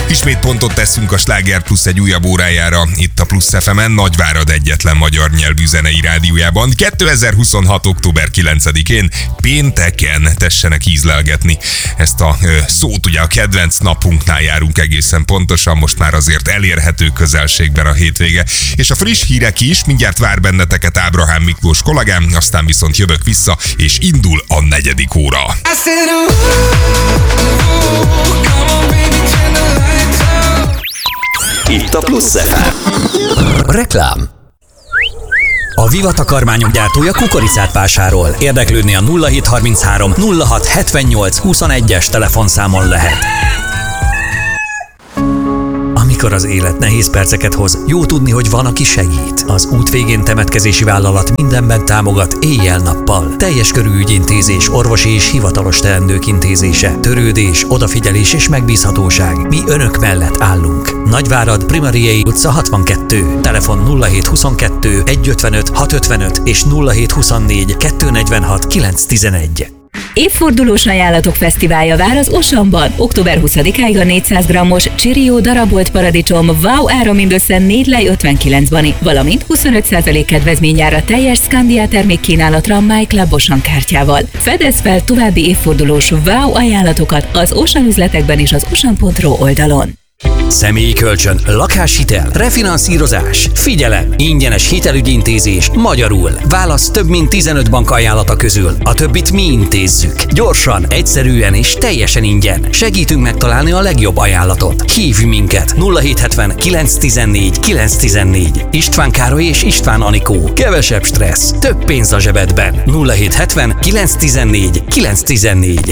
Ismét pontot teszünk a Sláger Plusz egy újabb órájára itt a Plusz FM-en, Nagyvárad egyetlen magyar nyelvű zenei rádiójában. 2026. október 9-én pénteken tessenek ízlelgetni ezt a szót, ugye a kedvenc napunknál járunk egészen pontosan, most már azért elérhető közelségben a hétvége. És a friss hírek is, mindjárt vár benneteket Ábrahám Miklós kollégám, aztán viszont jövök vissza, és indul a 4. óra. Itt a Plusz FM. Reklám. A Viva takarmányok gyártója kukoricát vásárol. Érdeklődni a 0733 06 78 21-es telefonszámon lehet. Amikor az élet nehéz perceket hoz, jó tudni, hogy van, aki segít. Az út végén temetkezési vállalat mindenben támogat éjjel-nappal. Teljes körű ügyintézés, orvosi és hivatalos teendők intézése, törődés, odafigyelés és megbízhatóság. Mi önök mellett állunk. Nagyvárad, Primariei utca 62. Telefon 0722 155 655 és 0724 246 911. Évfordulós ajánlatok fesztiválja vár az Osamban. Október 20-áig a 400 g-os Csirió darabolt paradicsom wow ára mindössze 4 lej 59 bani, valamint 25% kedvezményára teljes Scandia termékkínálatra a My Club Osan kártyával. Fedezz fel további évfordulós wow ajánlatokat az Osan üzletekben és az osan.ro oldalon. Személyi kölcsön, lakáshitel, refinanszírozás. Figyelem! Ingyenes hitelügyintézés magyarul. Válasz több mint 15 bank ajánlata közül. A többit mi intézzük. Gyorsan, egyszerűen és teljesen ingyen. Segítünk megtalálni a legjobb ajánlatot. Hívj minket 0770 914 914. István Károly és István Anikó. Kevesebb stressz, több pénz a zsebedben. 0770 914 914.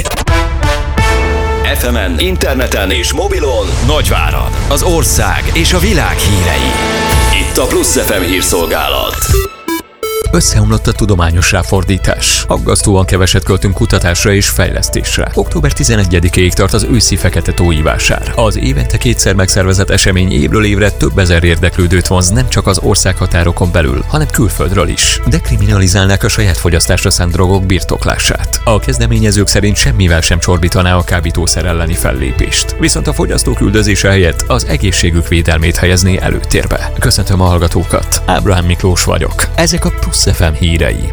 FM-en, interneten és mobilon Nagyvárad, az ország és a világ hírei. Itt a Plusz FM hírszolgálat. Összeomlott a tudományos ráfordítás. Aggasztóan keveset költünk kutatásra és fejlesztésre. Október 11-ig tart az őszi fekete-tói vásár. Az évente kétszer megszervezett esemény évről évre több ezer érdeklődőt vonz nem csak az országhatárokon belül, hanem külföldről is. Dekriminalizálnák a saját fogyasztásra szánt drogok birtoklását. A kezdeményezők szerint semmivel sem csorbítaná a kábítószer elleni fellépést. Viszont a fogyasztók üldözése helyett az egészségük védelmét helyezné előtérbe. Köszöntöm a hallgatókat. Ábrahám Miklós vagyok. Ezek a Plusz FM hírei.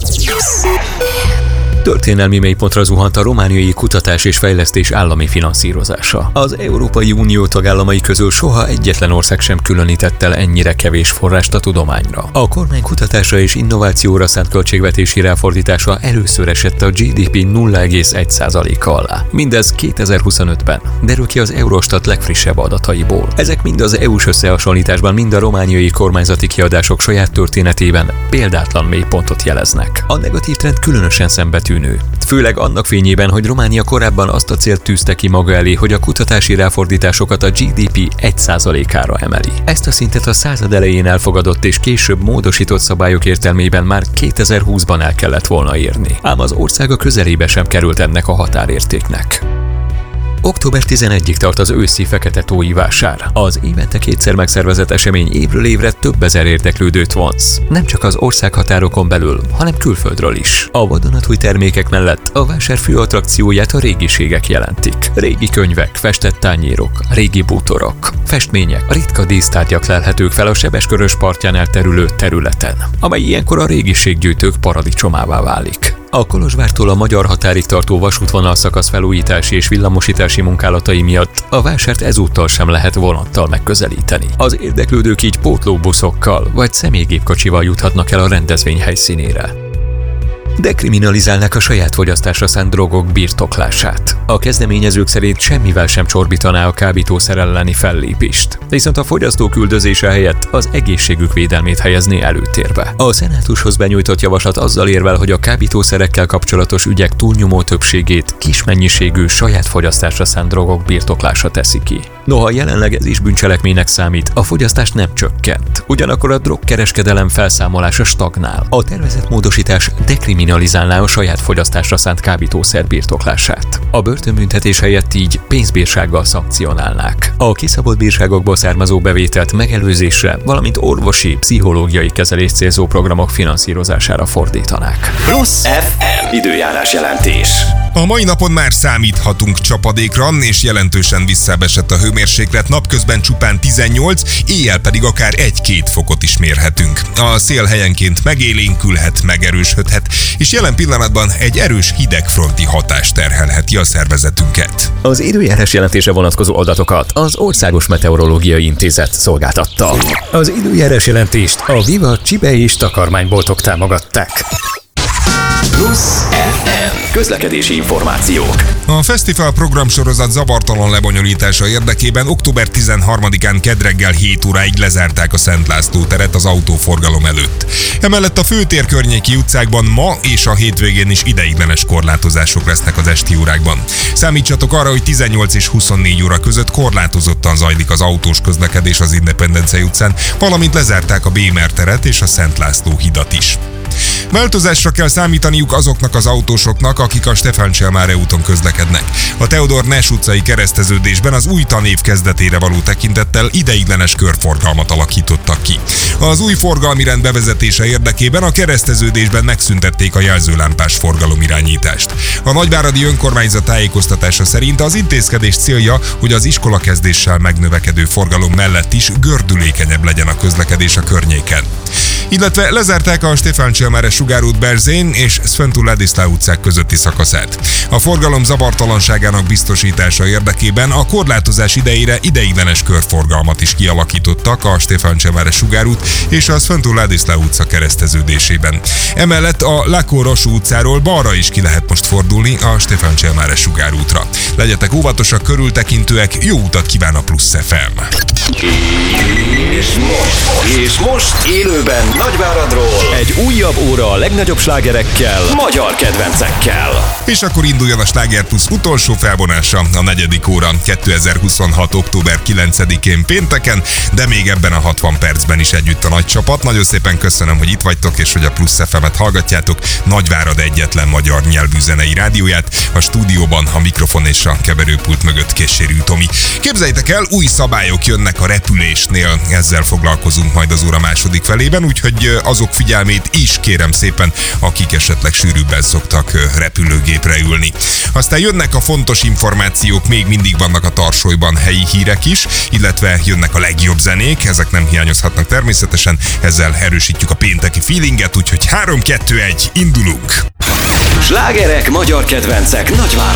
Történelmi mélypontra zuhant a romániai kutatás és fejlesztés állami finanszírozása. Az Európai Unió tagállamai közül soha egyetlen ország sem különített el ennyire kevés forrást a tudományra. A kormány kutatásra és innovációra szánt költségvetési ráfordítása először esett a GDP 0,1%-a alá. Mindez 2025-ben, derül ki az Eurostat legfrissebb adataiból. Ezek mind az EU-s összehasonlításban, mind a romániai kormányzati kiadások saját történetében példátlan mélypontot jeleznek. A negatív trend különösen szembetűnő. Főleg annak fényében, hogy Románia korábban azt a célt tűzte ki maga elé, hogy a kutatási ráfordításokat a GDP 1%-ára emeli. Ezt a szintet a század elején elfogadott és később módosított szabályok értelmében már 2020-ban el kellett volna érni. Ám az ország a közelébe sem került ennek a határértéknek. Október 11-ig tart az őszi fekete-tói vásár. Az évente kétszer megszervezett esemény évről évre több ezer érdeklődőt vonz. Nem csak az országhatárokon belül, hanem külföldről is. A vadonatúj termékek mellett a vásár fő attrakcióját a régiségek jelentik. Régi könyvek, festett tányérok, régi bútorok, festmények, ritka dísztárgyak lelhetők fel a Sebeskörös partján elterülő területen, amely ilyenkor a régiséggyűjtők paradicsomává válik. A Kolozsvártól a magyar határig tartó vasútvonal szakasz felújítási és villamosítási munkálatai miatt a vásárt ezúttal sem lehet vonattal megközelíteni. Az érdeklődők így pótlóbuszokkal vagy személygépkocsival juthatnak el a rendezvény helyszínére. Dekriminalizálnák a saját fogyasztásra szánt drogok birtoklását. A kezdeményezők szerint semmivel sem csorbítaná a kábítószer elleni fellépést, viszont a fogyasztók üldözése helyett az egészségük védelmét helyezné előtérbe. A szenátushoz benyújtott javaslat azzal érvel, hogy a kábítószerekkel kapcsolatos ügyek túlnyomó többségét kis mennyiségű saját fogyasztásra szánt drogok birtoklása teszi ki. Noha jelenleg ez is bűncselekménynek számít, a fogyasztás nem csökkent. Ugyanakkor a drogkereskedelem felszámolása stagnál. A tervezett módosítás dekriminalizálná a saját fogyasztásra szánt kábítószer birtoklását. A börtönbüntetés helyett így pénzbírsággal szankcionálnák. A kiszabott bírságokból származó bevételt megelőzésre, valamint orvosi, pszichológiai kezelés célzó programok finanszírozására fordítanák. Plusz FM időjárás jelentés. A mai napon már számíthatunk csapadékra, és jelentősen visszábesett a hőmérséklet, napközben csupán 18, éjjel pedig akár 1-2 fokot is mérhetünk. A szél helyenként megélénkülhet, megerősödhet, és jelen pillanatban egy erős hidegfronti hatás terhelheti a szervezetünket. Az időjárás jelentése vonatkozó adatokat az Országos Meteorológiai Intézet szolgáltatta. Az időjárás jelentést a Viva Csibe és takarmányboltok támogatták. Plusz FM. Közlekedési információk. A fesztivál programsorozat zavartalan lebonyolítása érdekében október 13-án kedd reggel 7 óráig lezárták a Szent László teret az autóforgalom előtt. Emellett a főtér környéki utcákban ma és a hétvégén is ideiglenes korlátozások lesznek az esti órákban. Számítsatok arra, hogy 18 és 24 óra között korlátozottan zajlik az autós közlekedés az Independencia utcán, valamint lezárták a Bémer teret és a Szent László hidat is. Változásra kell számítaniuk azoknak az autósoknak, akik a Stefán Cselmáre úton közlekednek. A Teodor Ness utcai kereszteződésben az új tanév kezdetére való tekintettel ideiglenes körforgalmat alakítottak ki. Az új forgalmi rend bevezetése érdekében a kereszteződésben megszüntették a jelzőlámpás forgalomirányítást. A nagyváradi önkormányzat tájékoztatása szerint az intézkedés célja, hogy az iskolakezdéssel megnövekedő forgalom mellett is gördülékenyebb legyen a közlekedés a környéken. Illetve lezárták a Stefán Cselmáre sugárút Berzén és Sfântul Ladislav utcák közötti szakaszát. A forgalom zavartalanságának biztosítása érdekében a korlátozás idejére ideiglenes körforgalmat is kialakítottak a Stefán Cselmáre sugárút és a Sfântul Ladislav utca kereszteződésében. Emellett a Lakó Rosú utcáról balra is ki lehet most fordulni a Stefán Cselmáre sugárútra. Legyetek óvatosak, körültekintőek, jó utat kíván a Plusz FM! És most élőben Nagyváradról egy újabb óra a legnagyobb slágerekkel, magyar kedvencekkel. És akkor induljon a Sláger Plusz utolsó felvonása, a 4. óra 2026. október 9-én pénteken, de még ebben a 60 percben is együtt a nagy csapat. Nagyon szépen köszönöm, hogy itt vagytok, és hogy a Plusz FM-et hallgatjátok, Nagyvárad egyetlen magyar nyelvű zenei rádióját, a stúdióban a mikrofon és a keverőpult mögött Késérű Tomi. Képzeljétek el, új szabályok jönnek a repülésnél, ezzel foglalkozunk majd az óra második felében, úgyhogy azok figyelmét is kérem szépen, akik esetleg sűrűbben szoktak repülőgépre ülni. Aztán jönnek a fontos információk, még mindig vannak a tarsolyban helyi hírek is, illetve jönnek a legjobb zenék, ezek nem hiányozhatnak természetesen, ezzel erősítjük a pénteki feelinget, úgyhogy 3-2-1, indulunk! Slágerek, magyar kedvencek, Nagyvárad.